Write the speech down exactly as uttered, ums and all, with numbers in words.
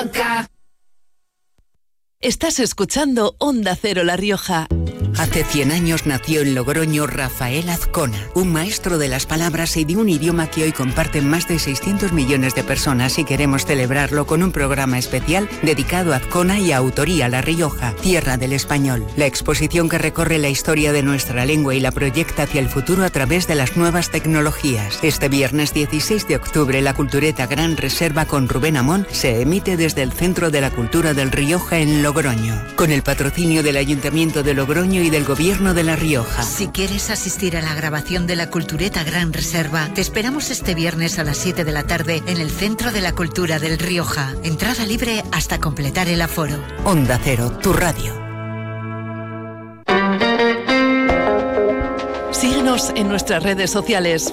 Salamanca. Estás escuchando Onda Cero La Rioja. Hace cien años nació en Logroño Rafael Azcona, un maestro de las palabras y de un idioma que hoy comparten más de seiscientos millones de personas, y queremos celebrarlo con un programa especial dedicado a Azcona y a Autoría La Rioja, Tierra del Español. La exposición que recorre la historia de nuestra lengua y la proyecta hacia el futuro a través de las nuevas tecnologías. Este viernes dieciséis de octubre, la Cultureta Gran Reserva con Rubén Amón se emite desde el Centro de la Cultura del Rioja en Logroño, con el patrocinio del Ayuntamiento de Logroño y del Gobierno de La Rioja. Si quieres asistir a la grabación de la Cultureta Gran Reserva, te esperamos este viernes a las siete de la tarde en el Centro de la Cultura del Rioja. Entrada libre hasta completar el aforo. Onda Cero, tu radio. Síguenos en nuestras redes sociales,